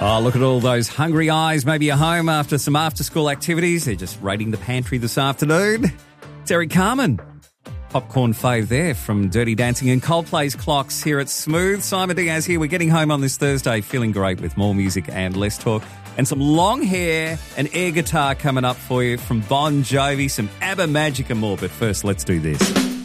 Oh, look at all those hungry eyes. Maybe you're home after some after-school activities. They're just raiding the pantry this afternoon. It's Eric Carmen. Popcorn fave there from Dirty Dancing and Coldplay's Clocks here at Smooth. Simon Diaz here. We're getting home on this Thursday feeling great with more music and less talk. And some long hair and air guitar coming up for you from Bon Jovi, some ABBA Magic and more. But first, let's do this.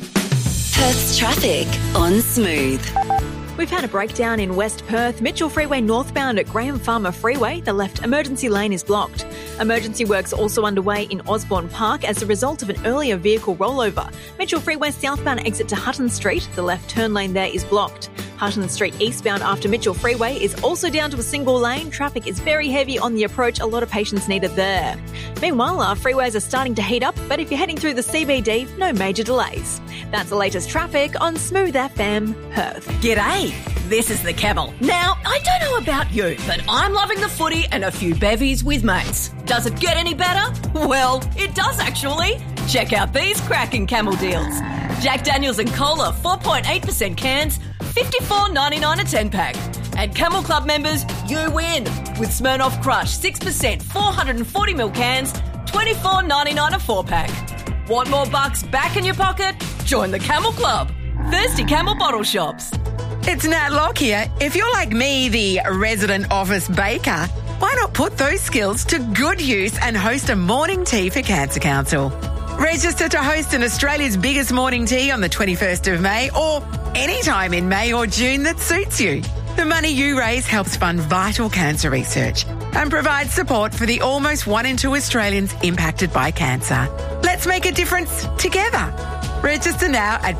Perth's traffic on Smooth. We've had a breakdown in West Perth. Mitchell Freeway northbound at Graham Farmer Freeway. The left emergency lane is blocked. Emergency works also underway in Osborne Park as a result of an earlier vehicle rollover. Mitchell Freeway southbound exit to Hutton Street. The left turn lane there is blocked. Hutton Street eastbound after Mitchell Freeway is also down to a single lane. Traffic is very heavy on the approach. A lot of patience needed there. Meanwhile, our freeways are starting to heat up, but if you're heading through the CBD, no major delays. That's the latest traffic on Smooth FM Perth. G'day, this is the Camel. Now, I don't know about you, but I'm loving the footy and a few bevies with mates. Does it get any better? Well, it does actually. Check out these cracking Camel deals. Jack Daniels and Cola, 4.8% cans, $54.99 a 10-pack. And Camel Club members, you win with Smirnoff Crush, 6%, 440ml cans, $24.99 a 4-pack. Want more bucks back in your pocket? Join the Camel Club. Thirsty Camel bottle shops. It's Nat Locke here. If you're like me, the resident office baker, why not put those skills to good use and host a morning tea for Cancer Council? Register to host an Australia's biggest morning tea on the 21st of May or any time in May or June that suits you. The money you raise helps fund vital cancer research and provides support for the almost 1 in 2 Australians impacted by cancer. Let's make a difference together. Register now at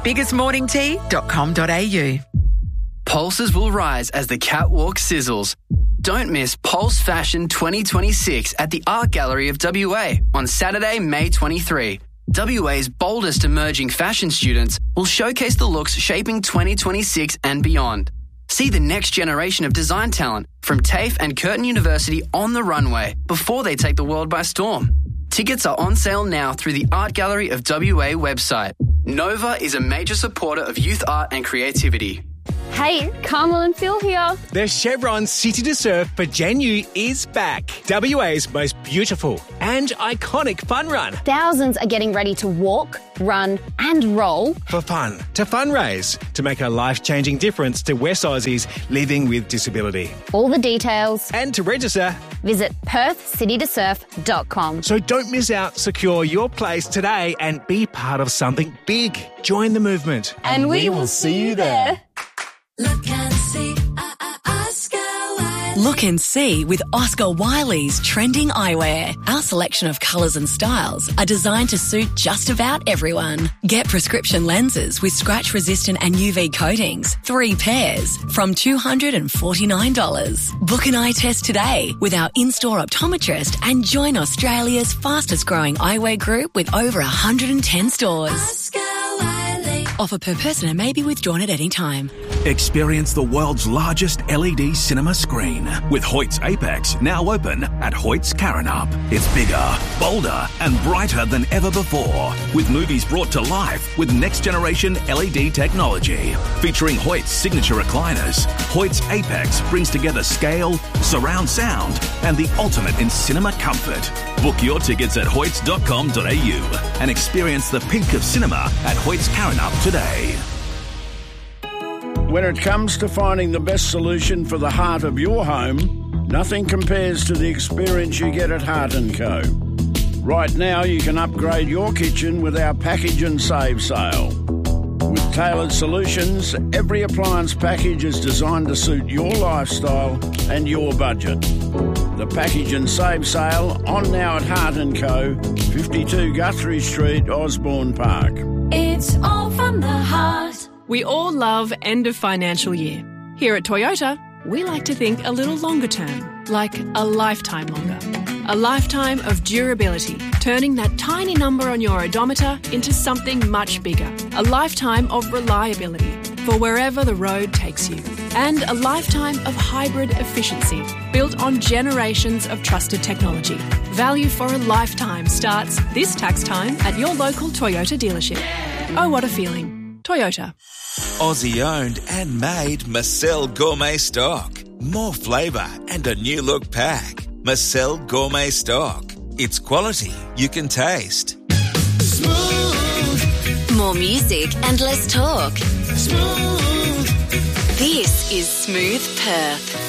biggestmorningtea.com.au. Pulses will rise as the catwalk sizzles. Don't miss Pulse Fashion 2026 at the Art Gallery of WA on Saturday, May 23. WA's boldest emerging fashion students will showcase the looks shaping 2026 and beyond. See the next generation of design talent from TAFE and Curtin University on the runway before they take the world by storm. Tickets are on sale now through the Art Gallery of WA website. Nova is a major supporter of youth art and creativity. Hey, Carmel and Phil here. The Chevron City to Surf for Genu is back. WA's most beautiful and iconic fun run. Thousands are getting ready to walk, run and roll. For fun, to fundraise, to make a life-changing difference to West Aussies living with disability. All the details. And to register, visit perthcitytosurf.com. So don't miss out. Secure your place today and be part of something big. Join the movement. And we will see you there. Look and see, Oscar Wiley. Look and see with Oscar Wiley's trending eyewear. Our selection of colours and styles are designed to suit just about everyone. Get prescription lenses with scratch-resistant and UV coatings, 3 pairs, from $249. Book an eye test today with our in-store optometrist and join Australia's fastest-growing eyewear group with over 110 stores. Oscar Wiley. Offer per person and may be withdrawn at any time. Experience the world's largest LED cinema screen with Hoyt's Apex now open at Hoyt's Karrinyup. It's bigger, bolder and brighter than ever before, with movies brought to life with next-generation LED technology. Featuring Hoyt's signature recliners, Hoyt's Apex brings together scale, surround sound and the ultimate in cinema comfort. Book your tickets at hoyts.com.au and experience the peak of cinema at Hoyt's Karrinyup today. When it comes to finding the best solution for the heart of your home, nothing compares to the experience you get at Heart & Co. Right now, you can upgrade your kitchen with our Package and Save sale. With tailored solutions, every appliance package is designed to suit your lifestyle and your budget. The Package and Save sale on now at Heart & Co, 52 Guthrie Street, Osborne Park. It's all from the heart. We all love end of financial year. Here at Toyota, we like to think a little longer term, like a lifetime longer. A lifetime of durability, turning that tiny number on your odometer into something much bigger. A lifetime of reliability for wherever the road takes you. And a lifetime of hybrid efficiency, built on generations of trusted technology. Value for a lifetime starts this tax time at your local Toyota dealership. Oh, what a feeling. Toyota. Aussie owned and made Marcel Gourmet Stock. more flavour and a new look pack. Marcel Gourmet Stock. It's quality you can taste. Smooth. More music and less talk. Smooth. This is Smooth Perth.